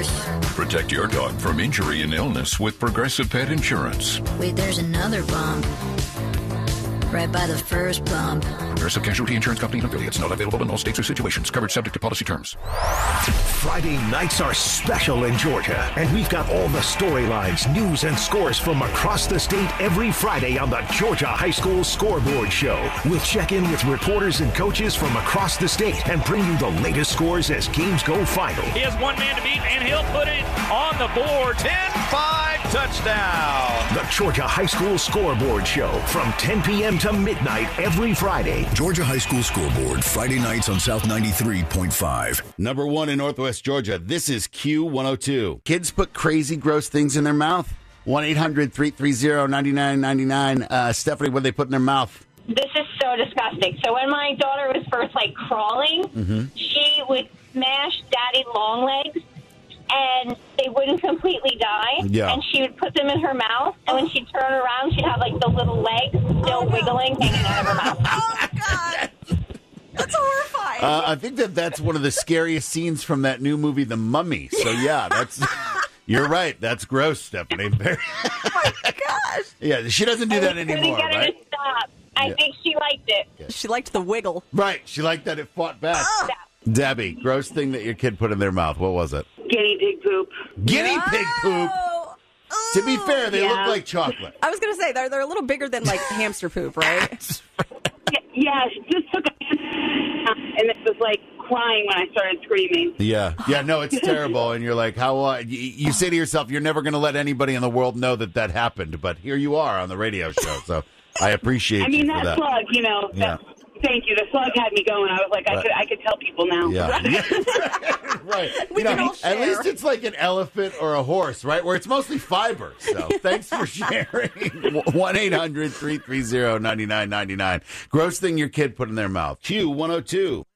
worse. Protect your dog from injury and illness with Progressive Pet Insurance. Wait, there's another bump. Right by the first bump. Progressive Casualty Insurance Company and affiliates. Not available in all states or situations. Coverage subject to policy terms. Friday nights are special in Georgia, and we've got all the storylines, news, and scores from across the state every Friday on the Georgia High School Scoreboard Show. We'll check in with reporters and coaches from across the state and bring you the latest scores as games go final. He has one man to beat, and he'll put it on the board. 10-5 touchdown. The Georgia High School Scoreboard Show from 10 p.m. to midnight every Friday. Georgia High School Scoreboard, Friday nights on South 93.5. Number one in Northwest Georgia. This is Q102. Kids put crazy, gross things in their mouth. 1-800-330-9999. Stephanie, what do they put in their mouth? This is so disgusting. So when my daughter was first, crawling, she would smash Daddy long legs, and they wouldn't completely die. Yeah. And she would put them in her mouth, and when she'd turn around, she'd have, the little legs still wiggling, hanging out of her mouth. Oh, my God. That's horrifying. I think that's one of the scariest scenes from that new movie, The Mummy. So, yeah, that's... You're right. That's gross, Stephanie. Oh, my gosh. Yeah, she doesn't do that anymore, Couldn't get her right? to stop. I think she liked it. She liked the wiggle. Right. She liked that it fought back. Oh. Debbie, gross thing that your kid put in their mouth. What was it? Guinea pig poop. Guinea pig poop. To be fair, they look Yeah. like chocolate. I was going to say, they're a little bigger than, hamster poop, right? Yeah, she just took a and it was crying when I started screaming. Yeah. Yeah, no, it's terrible. And you're like, how, you say to yourself, you're never going to let anybody in the world know that happened. But here you are on the radio show. So I appreciate you for that. Slug, Yeah. Thank you. The slug had me going. I was like, I could tell people now. Yeah. Right. We can all share. At least it's like an elephant or a horse, right? Where it's mostly fiber. So thanks for sharing. 1-800-330-9999. Gross thing your kid put in their mouth. Q102.